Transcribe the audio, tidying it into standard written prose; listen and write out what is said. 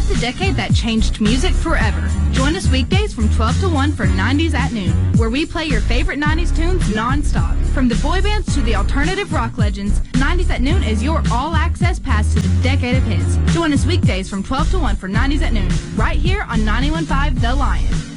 Relive the decade that changed music forever. Join us weekdays from 12 to 1 for 90s at noon, where we play your favorite 90s tunes non-stop. From the boy bands to the alternative rock legends, 90s at noon is your all-access pass to the decade of hits. Join us weekdays from 12 to 1 for 90s at noon, right here on 91.5 The Lion.